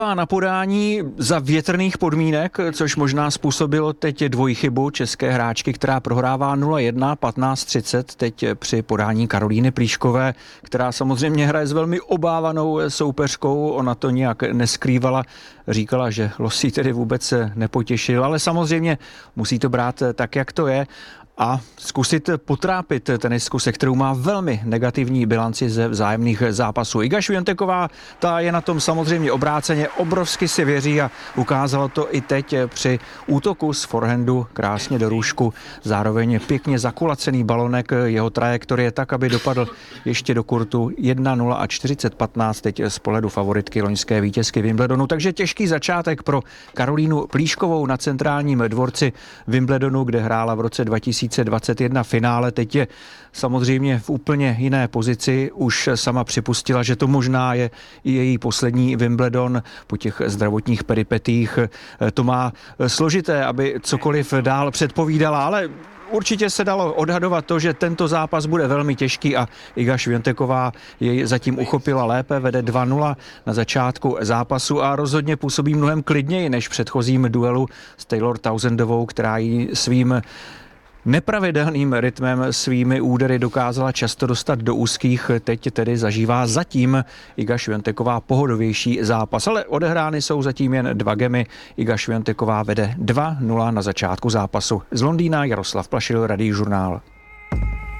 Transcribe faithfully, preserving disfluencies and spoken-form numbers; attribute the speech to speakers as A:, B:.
A: Na podání za větrných podmínek, což možná způsobilo teď dvojchybu české hráčky, která prohrává nula jedna, patnáct třicet teď při podání Karolíny Plíškové, která samozřejmě hraje s velmi obávanou soupeřkou. Ona to nijak neskrývala, říkala, že los jí tedy vůbec nepotěšil, ale samozřejmě musí to brát tak, jak to je, a zkusit potrápit tenistku, se kterou má velmi negativní bilanci ze vzájemných zápasů. Iga Swiateková, ta je na tom samozřejmě obráceně, obrovsky si věří a ukázalo to i teď při útoku z forehandu krásně do růžku. Zároveň pěkně zakulacený balonek, jeho trajektorie tak, aby dopadl ještě do kurtu jedna nula a čtyřicet patnáct teď z pohledu favoritky loňské vítězky Wimbledonu. Takže těžký začátek pro Karolínu Plíškovou na centrálním dvorci Wimbledonu, kde hrála v roce dva tisíce dvacet jedna finále. Teď je samozřejmě v úplně jiné pozici. Už sama připustila, že to možná je i její poslední Wimbledon po těch zdravotních peripetích. To má složité, aby cokoliv dál předpovídala, ale určitě se dalo odhadovat to, že tento zápas bude velmi těžký a Iga Swiateková jej zatím uchopila lépe, vede dva nula na začátku zápasu a rozhodně působí mnohem klidněji než v předchozím duelu s Taylor Tousendovou, která jí svým nepravidelným rytmem, svými údery dokázala často dostat do úzkých. Teď tedy zažívá zatím Iga Swiateková pohodovější zápas, ale odehrány jsou zatím jen dva gemy. Iga Swiateková vede dva nula na začátku zápasu. Z Londýna Jaroslav Plašil, Radiožurnál.